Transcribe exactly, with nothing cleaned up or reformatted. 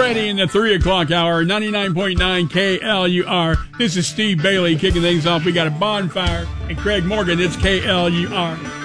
Already in the three o'clock hour, ninety-nine point nine K L U R. This is Steve Bailey kicking things off. We got a bonfire and Craig Morgan. It's K L U R.